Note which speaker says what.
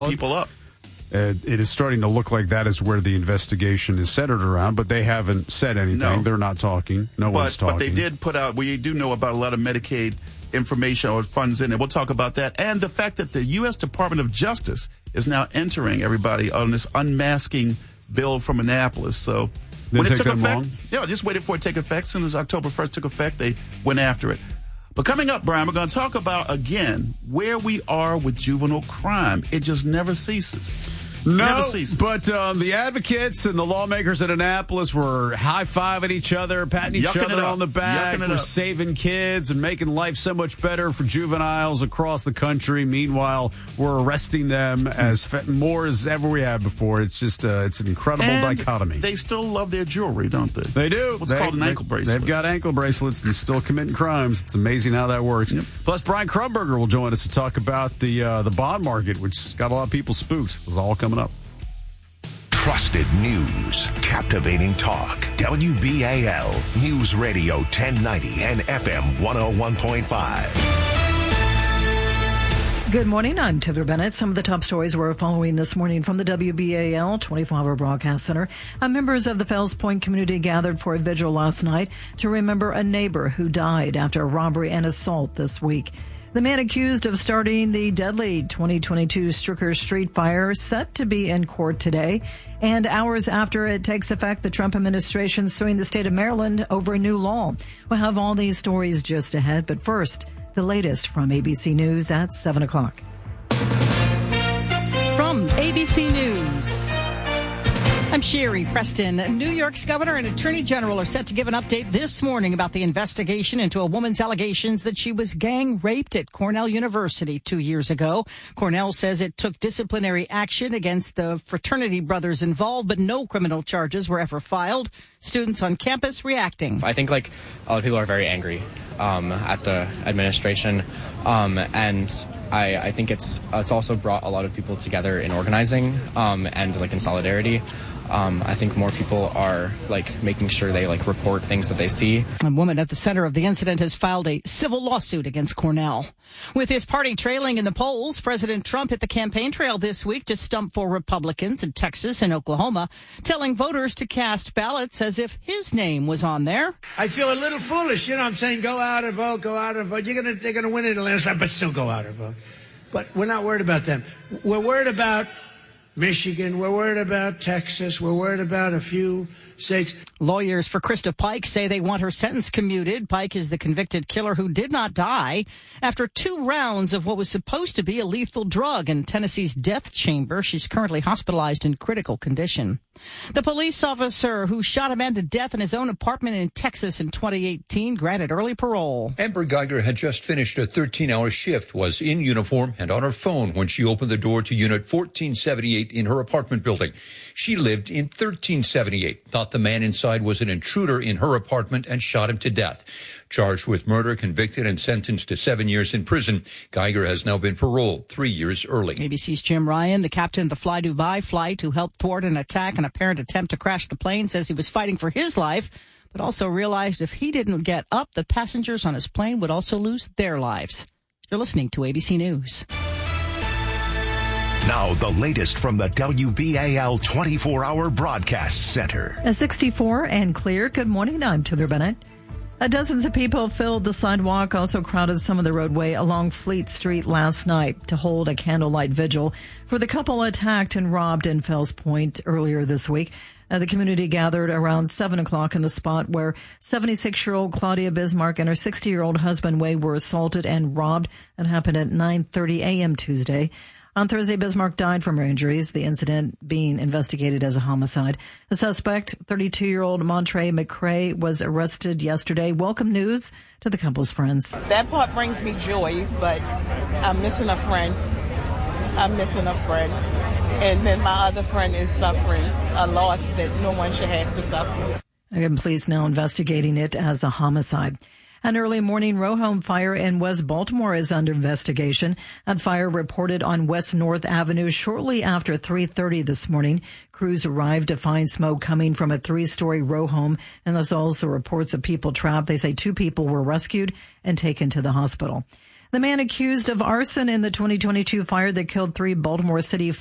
Speaker 1: people up.
Speaker 2: It is starting to look like that is where the investigation is centered around, but they haven't said anything.
Speaker 1: No.
Speaker 2: They're not talking. One's talking.
Speaker 1: But they did put out, we do know about a lot of Medicaid information or funds in it. We'll talk about that. And the fact that the U.S. Department of Justice is now entering everybody on this unmasking bill from Annapolis. So when it took effect, just waited for it to take effect. As soon as October 1st took effect, they went after it. But coming up, Brian, we're going to talk about, again, where we are with juvenile crime. It just never ceases.
Speaker 2: No, but the advocates and the lawmakers at Annapolis were high-fiving each other, patting each other on the back. We're saving kids and making life so much better for juveniles across the country. Meanwhile, we're arresting them more as ever we have before. It's just it's an incredible dichotomy.
Speaker 1: They still love their jewelry, don't they?
Speaker 2: They do.
Speaker 1: What's called an ankle bracelet.
Speaker 2: They've got ankle bracelets and still committing crimes. It's amazing how that works. Yep. Plus, Brian Krumberger will join us to talk about the bond market, which got a lot of people spooked. It was all coming up.
Speaker 3: Trusted news, captivating talk. WBAL News Radio 1090 and FM 101.5.
Speaker 4: Good morning. I'm Tiffany Bennett. Some of the top stories we're following this morning from the WBAL 24-hour broadcast center. Members of the Fells Point community gathered for a vigil last night to remember a neighbor who died after a robbery and assault this week. The man accused of starting the deadly 2022 Stricker Street fire set to be in court today. And hours after it takes effect, the Trump administration suing the state of Maryland over a new law. We'll have all these stories just ahead. But first, the latest from ABC News at 7 o'clock.
Speaker 5: From ABC News, I'm Sherry Preston. New York's governor and attorney general are set to give an update this morning about the investigation into a woman's allegations that she was gang raped at Cornell University 2 years ago. Cornell says it took disciplinary action against the fraternity brothers involved, but no criminal charges were ever filed. Students on campus reacting.
Speaker 6: I think a lot of people are very angry at the administration, and I think it's also brought a lot of people together in organizing and in solidarity. I think more people are making sure they report things that they see.
Speaker 5: A woman at the center of the incident has filed a civil lawsuit against Cornell. With his party trailing in the polls, President Trump hit the campaign trail this week to stump for Republicans in Texas and Oklahoma, telling voters to cast ballots as if his name was on there.
Speaker 7: I feel a little foolish, I'm saying go out and vote, go out and vote. They're gonna win it the last time, but still go out and vote. But we're not worried about them. We're worried about Michigan. We're worried about Texas. We're worried about a few states.
Speaker 5: Lawyers for Krista Pike say they want her sentence commuted. Pike is the convicted killer who did not die after 2 rounds of what was supposed to be a lethal drug in Tennessee's death chamber. She's currently hospitalized in critical condition. The police officer who shot a man to death in his own apartment in Texas in 2018 granted early parole.
Speaker 8: Amber Geiger had just finished a 13-hour shift, was in uniform and on her phone when she opened the door to Unit 1478 in her apartment building. She lived in 1378, thought the man inside was an intruder in her apartment and shot him to death. Charged with murder, convicted, and sentenced to 7 years in prison, Geiger has now been paroled 3 years early.
Speaker 5: ABC's Jim Ryan, the captain of the Fly Dubai flight who helped thwart an attack and apparent attempt to crash the plane, says he was fighting for his life, but also realized if he didn't get up, the passengers on his plane would also lose their lives. You're listening to ABC News.
Speaker 3: Now, the latest from the WBAL 24-hour broadcast center.
Speaker 4: At 64 and clear. Good morning. I'm Tiffany Bennett. Dozens of people filled the sidewalk, also crowded some of the roadway along Fleet Street last night to hold a candlelight vigil for the couple attacked and robbed in Fells Point earlier this week. The community gathered around 7 o'clock in the spot where 76-year-old Claudia Bismarck and her 60-year-old husband Wade were assaulted and robbed. That happened at 9:30 a.m. Tuesday. On Thursday, Bismarck died from her injuries, the incident being investigated as a homicide. The suspect, 32-year-old Montre McCray, was arrested yesterday. Welcome news to the couple's friends.
Speaker 9: That part brings me joy, but I'm missing a friend. And then my other friend is suffering a loss that no one should have to suffer.
Speaker 4: And police now investigating it as a homicide. An early morning row home fire in West Baltimore is under investigation. That fire reported on West North Avenue shortly after 3:30 this morning. Crews arrived to find smoke coming from a 3-story row home, and there's also reports of people trapped. They say 2 people were rescued and taken to the hospital. The man accused of arson in the 2022 fire that killed 3 Baltimore City